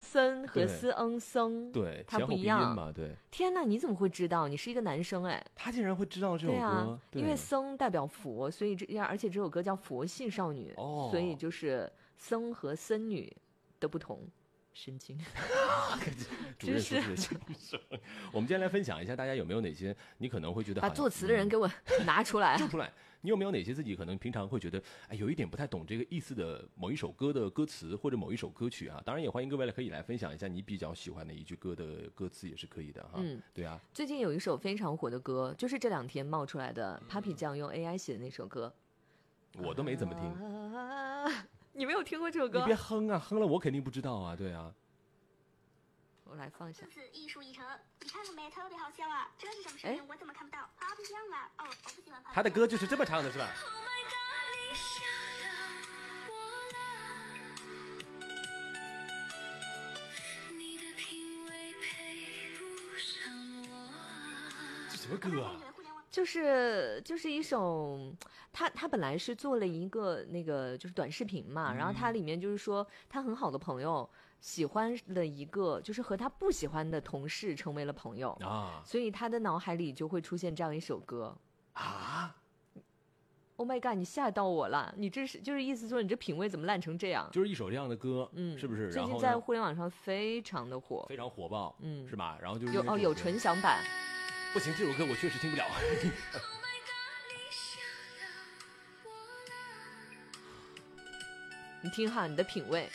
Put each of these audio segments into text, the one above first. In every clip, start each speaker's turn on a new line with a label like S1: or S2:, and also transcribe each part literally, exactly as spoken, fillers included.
S1: 森和斯恩森，
S2: 对，
S1: 它不一
S2: 样嘛。对，
S1: 天哪，你怎么会知道？你是一个男生哎，
S2: 他竟然会知道这首歌？
S1: 对啊，
S2: 对
S1: 因为僧代表佛，所以这而且这首歌叫《佛系少女》，
S2: 哦，
S1: 所以就是僧和僧女的不同。神经，
S2: 主任说是先生。我们今天来分享一下，大家有没有哪些你可能会觉得
S1: 把作词的人给我拿出来，
S2: 就出来。你有没有哪些自己可能平常会觉得哎有一点不太懂这个意思的某一首歌的歌词或者某一首歌曲啊？当然也欢迎各位可以来分享一下你比较喜欢的一句歌的歌词也是可以的哈。嗯，对啊。
S1: 最近有一首非常火的歌，就是这两天冒出来的 Papi 酱用 A I 写的那首歌，
S2: 我都没怎么听。
S1: 啊，你没有听过这首歌？
S2: 你别哼啊，哼了我肯定不知道啊。对啊。
S1: 我来放一下。
S3: 艺术一成，你看看没，特别好笑啊！这是什么声音？我怎么看不到？啊，不一样啊！哦，我不喜欢。
S2: 他的歌就是这么唱的，是吧？这什么歌啊？
S1: 就是就是一首，他他本来是做了一个那个就是短视频嘛，嗯、然后他里面就是说他很好的朋友喜欢了一个就是和他不喜欢的同事成为了朋友啊，所以他的脑海里就会出现这样一首歌啊。Oh my god！ 你吓到我了！你这是就是意思说你这品味怎么烂成这样？
S2: 就是一首这样的歌，嗯，是不是？
S1: 最近在互联网上非常的火，
S2: 非常火爆，嗯，是吧？然后就是
S1: 有哦有纯享版。
S2: 不行，这首歌我确实听不了。
S1: 你听哈，你的品味。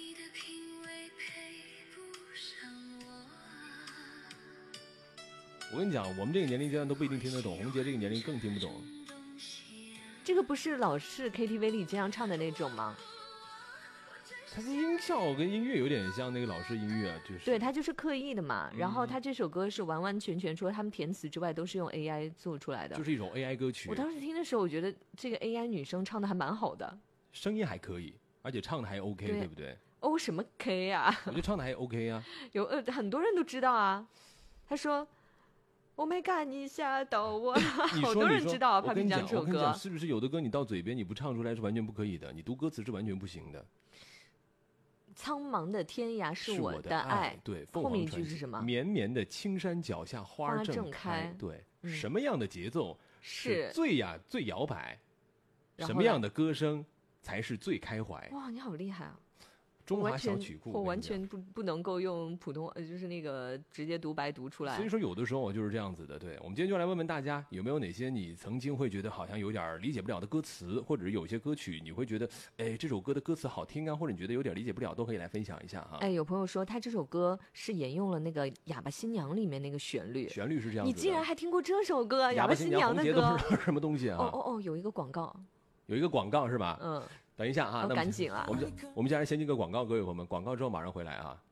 S2: 我跟你讲，我们这个年龄阶段都不一定听得懂，红杰这个年龄更听不懂。
S1: 这个不是老式 K T V 里经常唱的那种吗？
S2: 它的音效跟音乐有点像那个老式音乐，就是
S1: 对，它就是刻意的嘛。嗯、然后它这首歌是完完全全除了他们填词之外都是用 A I 做出来的，
S2: 就是一种 A I 歌曲。
S1: 我当时听的时候，我觉得这个 A I 女生唱的还蛮好的，
S2: 声音还可以，而且唱的还 OK， 对, 对不对？
S1: 哦，什么 K 啊？
S2: 我觉得唱的还 OK 啊，
S1: 有呃很多人都知道啊。他说 ：“Oh my god， 你吓到我了！”好多人知道啊。Papi 酱这首歌
S2: 是不是有的歌你到嘴边你不唱出来是完全不可以的，你读歌词是完全不行的。
S1: 苍茫的天涯是我的爱，
S2: 对，
S1: 后面一句是什么？
S2: 绵绵的青山脚下花正开，对、嗯，什么样的节奏是最呀最摇摆？什么样的歌声才是最开怀？
S1: 哇，你好厉害啊！
S2: 中华小曲库，
S1: 我完全不不能够用普通，呃，就是那个直接读白读出来。
S2: 所以说，有的时候我就是这样子的。对，我们今天就来问问大家，有没有哪些你曾经会觉得好像有点理解不了的歌词，或者是有些歌曲你会觉得，哎，这首歌的歌词好听啊，或者你觉得有点理解不了，都可以来分享一下哈。
S1: 哎，有朋友说他这首歌是沿用了那个《哑巴新娘》里面那个旋律，
S2: 旋律是这样子的。
S1: 你竟然还听过这首歌《哑
S2: 巴
S1: 新娘》的歌？
S2: 都不知道什么东西啊？
S1: 哦哦哦，有一个广告，
S2: 有一个广告是吧？
S1: 嗯。
S2: 等一下啊，那
S1: 赶紧啊！
S2: 我们就我们接下来先进个广告，各位朋友们，广告之后马上回来啊。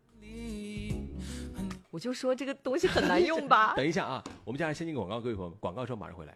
S1: 我就说这个东西很难用吧。
S2: 等一下啊，我们接下来先进个广告，各位朋友们，广告之后马上回来。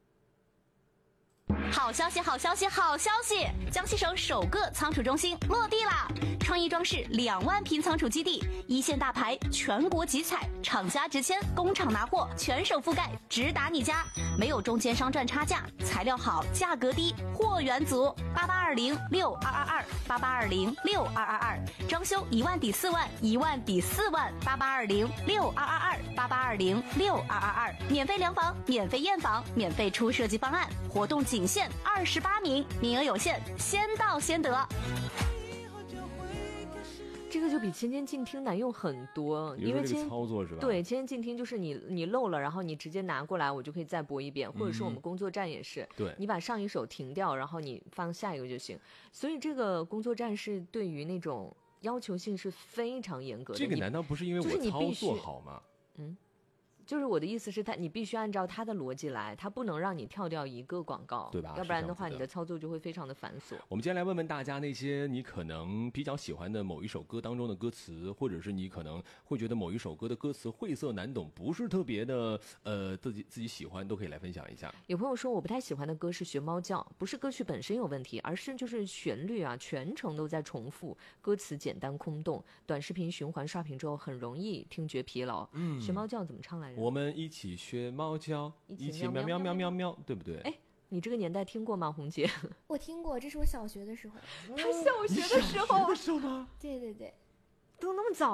S4: 好消息，好消息，好消息！江西省首个仓储中心落地啦！创意装饰两万平仓储基地，一线大牌，全国集采，厂家直签，工厂拿货，全省覆盖，直达你家，没有中间商赚差价，材料好，价格低，货源足。八八二零六二二二，八八二零六二二二，装修一万抵四万，一万抵四万，八八二零六二二二，八八二零六二二二，免费量房，免费验房，免费出设计方案，活动仅限二十八名，名额有限，先到先得。
S1: 这个就比千间静听难用很多，因为千
S2: 操作是吧？
S1: 对，千间静听就是你你漏了，然后你直接拿过来，我就可以再播一遍，或者是我们工作站也是，
S2: 对，
S1: 你把上一首停掉，然后你放下一个就行。所以这个工作站是对于那种要求性是非常严格的。
S2: 这个难道不是因为我操作好吗？
S1: 嗯。就是我的意思是他，你必须按照他的逻辑来，他不能让你跳掉一个广告，
S2: 对吧？
S1: 要不然的话，你的操作就会非常的繁琐。
S2: 我们今天来问问大家，那些你可能比较喜欢的某一首歌当中的歌词，或者是你可能会觉得某一首歌的歌词晦涩难懂，不是特别的呃自己自己喜欢，都可以来分享一下。
S1: 有朋友说我不太喜欢的歌是学猫叫，不是歌曲本身有问题，而是就是旋律啊全程都在重复，歌词简单空洞，短视频循环刷屏之后很容易听觉疲劳。嗯，学猫叫怎么唱来着？
S2: 我们一起学猫叫，一起喵喵喵喵喵，对不对？
S1: 哎，你这个年代听过吗，红姐？
S5: 我听过，这是我小学的时候。
S1: 他小学的时候，
S2: 的时候吗？
S5: 对对对，
S1: 都那么早。